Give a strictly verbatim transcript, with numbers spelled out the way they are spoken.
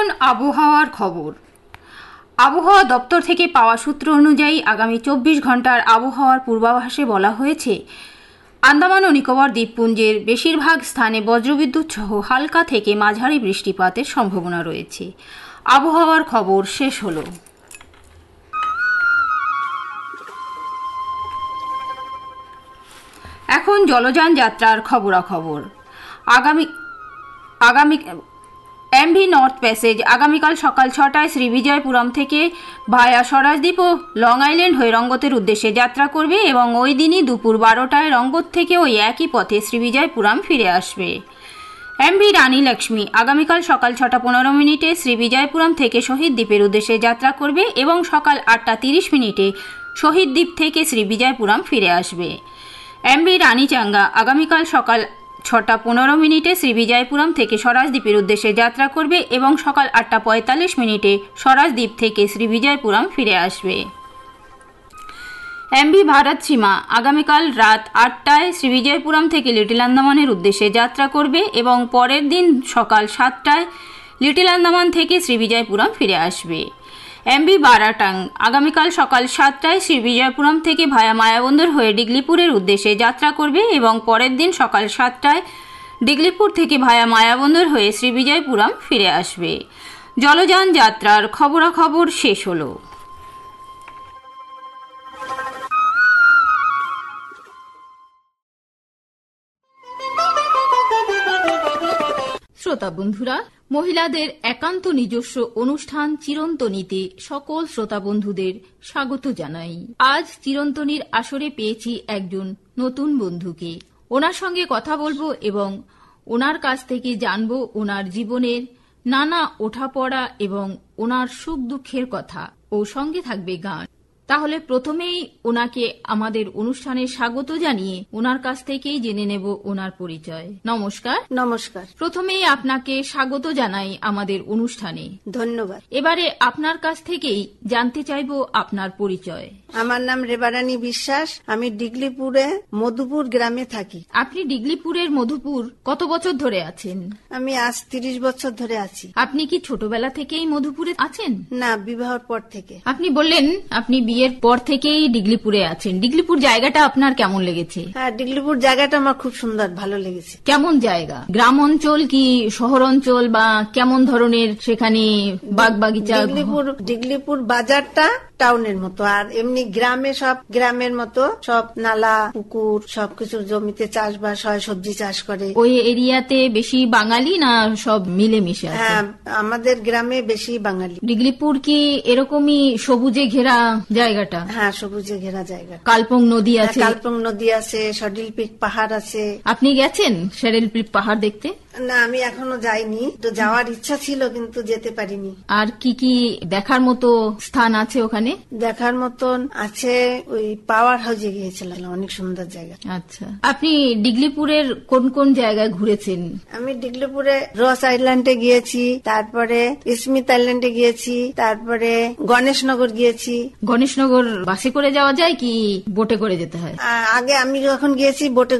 এখন আবহাওয়ার খবর। আবহাওয়া দপ্তর থেকে পাওয়া সূত্র অনুযায়ী আগামী চব্বিশ ঘন্টার আবহাওয়ার পূর্বাভাসে বলা হয়েছে, আন্দামান ও নিকোবর দ্বীপপুঞ্জের বেশিরভাগ স্থানে বজ্রবিদ্যুৎ সহ হালকা থেকে মাঝারি বৃষ্টিপাতের সম্ভাবনা রয়েছে। আবহাওয়ার খবর শেষ হলো। এখন জলযান যাত্রার খবরাখবর। আগামী আগামী এমভি নর্থ প্যাসেজ আগামীকাল সকাল ছটায় শ্রীবিজয়পুরম থেকে ভায়া স্বরাজদ্বীপ ও লং আইল্যান্ড হয়ে রঙ্গতের উদ্দেশ্যে যাত্রা করবে এবং ওই দিনই দুপুর বারোটায় রঙ্গত থেকে ওই একই পথে শ্রীবিজয়পুরম ফিরে আসবে। এমভি রানী লক্ষ্মী আগামীকাল সকাল ছটা পনেরো মিনিটে শ্রীবিজয়পুরম থেকে শহীদ দ্বীপের উদ্দেশ্যে যাত্রা করবে এবং সকাল আটটা তিরিশ মিনিটে শহীদ দ্বীপ থেকে শ্রীবিজয়পুরম ফিরে আসবে। এমভি রানীচাঙ্গা আগামীকাল সকাল ছটা পনেরো মিনিটে শ্রীবিজয়পুরম থেকে স্বরাজদ্বীপের উদ্দেশ্যে যাত্রা করবে এবং সকাল আটটা পঁয়তাল্লিশ মিনিটে স্বরাজদ্বীপ থেকে শ্রীবিজয়পুরম ফিরে আসবে। এমভি ভারত সীমা আগামীকাল রাত আটটায় শ্রীবিজয়পুরম থেকে লিটল আন্দামানের উদ্দেশ্যে যাত্রা করবে এবং পরের দিন সকাল সাতটায় লিটল আন্দামান থেকে শ্রীবিজয়পুরম ফিরে আসবে। এমভি বারাটাং আগামীকাল সকাল সাতটায় শ্রীবিজয়পুরম থেকে ভায়া মায়াবন্দর হয়ে ডিগলিপুরের উদ্দেশ্যে যাত্রা করবে এবং পরের দিন সকাল সাতটায় ডিগলিপুর থেকে ভায়া মায়াবন্দর হয়ে শ্রীবিজয়পুরম ফিরে আসবে। জলযান যাত্রার খবরাখবর শেষ হলো। শ্রোতা বন্ধুরা, মহিলাদের একান্ত নিজস্ব অনুষ্ঠান চিরন্তনীতে সকল শ্রোতা বন্ধুদের স্বাগত জানাই। আজ চিরন্তনীর আসরে পেয়েছি একজন নতুন বন্ধুকে। ওনার সঙ্গে কথা বলবো এবং ওনার কাছ থেকে জানবো ওনার জীবনের নানা ওঠাপড়া এবং ওনার সুখ দুঃখের কথা, ও সঙ্গে থাকবে গান। তাহলে প্রথমেই ওনাকে আমাদের অনুষ্ঠানে স্বাগত জানিয়ে ওনার কাছ থেকেই জেনে নেব ওনার পরিচয়। নমস্কার। নমস্কার। প্রথমেই আপনাকে স্বাগত জানাই আমাদের অনুষ্ঠানে। ধন্যবাদ। এবারে আপনার কাছ থেকেই জানতে চাইব আপনার পরিচয়। আমার নাম রেবারানী বিশ্বাস। আমি ডিগলিপুরে মধুপুর গ্রামে থাকি। আপনি ডিগলিপুরের মধুপুর কত বছর ধরে আছেন? আমি আজ তিরিশ বছর ধরে আছি। আপনি কি ছোটবেলা থেকেই মধুপুরে আছেন? না, বিবাহের পর থেকে। আপনি বললেন আপনি বিয়ের পর থেকেই ডিগলিপুরে আছেন। ডিগলিপুর জায়গাটা আপনার কেমন লেগেছে? হ্যাঁ, ডিগলিপুর জায়গাটা আমার খুব সুন্দর, ভালো লেগেছে। কেমন জায়গা? গ্রাম অঞ্চল কি শহর অঞ্চল, বা কেমন ধরনের সেখানে বাগ বাগিচা? ডিগলিপুর ডিগলিপুর বাজারটা টাউনের মতো, আর এমনি গ্রামে সব গ্রামের মতো, সব নালা পুকুর সবকিছু, জমিতে চাষবাস হয়, সবজি চাষ করে। ওই এরিয়াতে বেশি বাঙালি না সব মিলেমিশে আছে? হ্যাঁ, আমাদের গ্রামে বেশি বাঙালি। ডিগলিপুর কি এরকমই সবুজে ঘেরা জায়গাটা? হ্যাঁ, সবুজে ঘেরা জায়গা। কালপং নদী আছে? কালপং নদী আছে, সডিল পিক পাহাড় আছে। আপনি গেছেন সডিল পিক পাহাড় দেখতে? না, আমি এখনো যাইনি। তো যাওয়ার ইচ্ছা ছিল কিন্তু যেতে পারিনি। আর কি কি দেখার মতো স্থান আছে ওখানে? দেখার মতন আছে, ওই পাওয়ার হাউসে গিয়েছিলাম, অনেক সুন্দর জায়গা। আচ্ছা, আপনি ডিগলিপুরের কোন কোন জায়গায় ঘুরেছেন? আমি ডিগলিপুরে রস আইল্যান্ডে গিয়েছি, তারপরে স্মিথ আইল্যান্ডে গিয়েছি, তারপরে গণেশনগর গিয়েছি। গণেশনগর বাসে করে যাওয়া যায় কি বোটে করে যেতে হয়? আগে আমি যখন গিয়েছি বোটে